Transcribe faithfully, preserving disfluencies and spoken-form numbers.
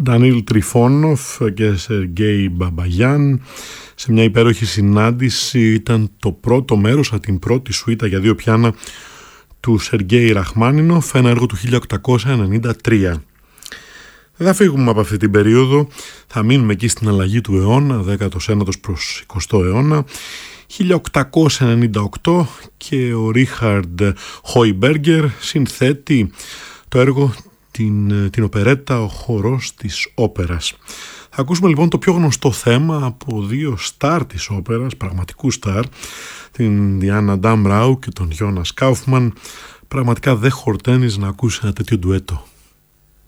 Ντανίλ Τριφόνοφ και Σεργέι Μπαμπαγιάν σε μια υπέροχη συνάντηση. Ήταν το πρώτο μέρος από την πρώτη σουίτα για δύο πιάνα του Σεργέι Ραχμάνινοφ, ένα έργο του χίλια οκτακόσια ενενήντα τρία. Δεν θα φύγουμε από αυτή την περίοδο, θα μείνουμε εκεί στην αλλαγή του αιώνα, δέκατος ένατος προς εικοστό αιώνα, χίλια οκτακόσια ενενήντα οκτώ, και ο Ρίχαρντ Χόιμπεργκερ συνθέτει το έργο την, την οπερέτα «Ο χορός της όπερας». Θα ακούσουμε λοιπόν το πιο γνωστό θέμα από δύο στάρ της όπερας, πραγματικού στάρ, την Διάννα Ντάμραου και τον Γιώνας Κάουφμαν. Πραγματικά δεν χορταίνεις να ακούσει ένα τέτοιο ντουέτο.